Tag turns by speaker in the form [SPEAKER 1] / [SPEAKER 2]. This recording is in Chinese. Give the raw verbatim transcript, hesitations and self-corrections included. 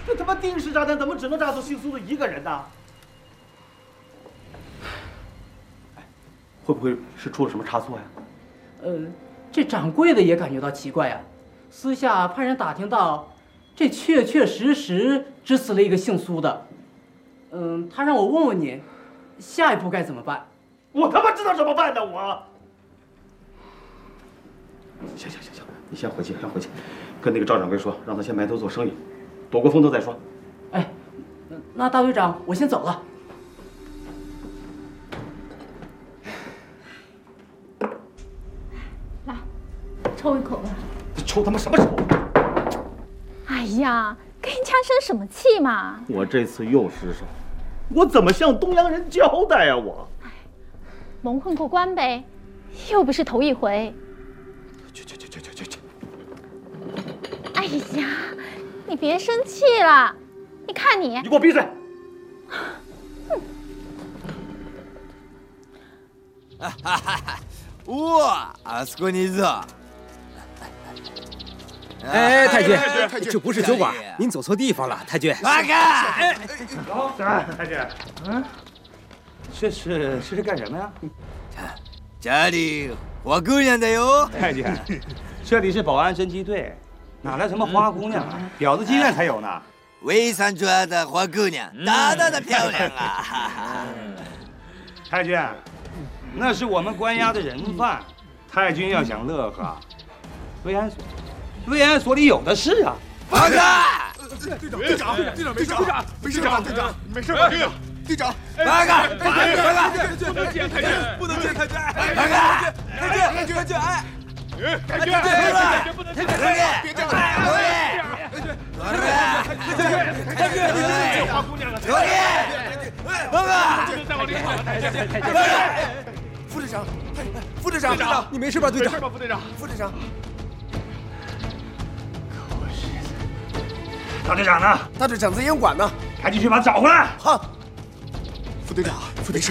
[SPEAKER 1] 这他妈定时炸弹怎么只能炸死姓苏的一个人呢？哎，会不会是出了什么差错呀？
[SPEAKER 2] 呃，这掌柜的也感觉到奇怪啊，私下派人打听到，这确确实实只死了一个姓苏的。嗯，他让我问问你，下一步该怎么办？
[SPEAKER 1] 我他妈知道怎么办呢？我。行行行行，你先回去，先回去，跟那个赵掌柜说，让他先埋头做生意，躲过风头再说。
[SPEAKER 2] 哎，那大队长，我先走了。
[SPEAKER 3] 来，抽一口吧。
[SPEAKER 1] 抽他妈什么抽？
[SPEAKER 3] 哎呀，跟人家生什么气嘛？
[SPEAKER 1] 我这次又失手，我怎么向东洋人交代呀？我。
[SPEAKER 3] 蒙混过关呗，又不是头一回。
[SPEAKER 1] 去去去去去去去！
[SPEAKER 3] 哎呀，你别生气了，你看你，
[SPEAKER 1] 你给我闭嘴！
[SPEAKER 4] 哈哈哈！哇，あそこにいるぞ！
[SPEAKER 5] 哎，太君，这不是酒馆，您走错地方了，太君。
[SPEAKER 4] 八哥，哎，
[SPEAKER 1] 好，太君，嗯，这是这是干什么呀？
[SPEAKER 4] 这里花姑娘的哟。
[SPEAKER 6] 太监，这里是保安侦缉队，哪来什么花姑娘啊？婊子妓院才有呢。
[SPEAKER 4] 围山抓的花姑娘，大大的漂亮啊！
[SPEAKER 6] 太君，那是我们关押的人犯，太君要想乐呵，慰安所，慰安所里有的是啊。
[SPEAKER 4] 八哥，
[SPEAKER 7] 队长，队长，队长，队长，队长，没事吧？队长，没事吧？队长。队长，
[SPEAKER 4] 八哥，八哥，八哥，
[SPEAKER 7] 不能见太君，不能见太君，
[SPEAKER 4] 八哥，
[SPEAKER 7] 太君，太君，太君，哎，太君，
[SPEAKER 4] 太君，不能见太君，
[SPEAKER 7] 别这样，
[SPEAKER 4] 太君，太君，太君，
[SPEAKER 7] 花姑娘了，
[SPEAKER 4] 罗爷，八哥，
[SPEAKER 7] 再往里跑，太君，太君，副队长，副队长，队长，
[SPEAKER 5] 你没事吧，队长？
[SPEAKER 7] 没事吧，副队长？副队长，
[SPEAKER 1] 大队长呢？
[SPEAKER 7] 大队长在烟馆呢，
[SPEAKER 1] 赶紧去把他找回来。
[SPEAKER 7] 好。副队长，副队长。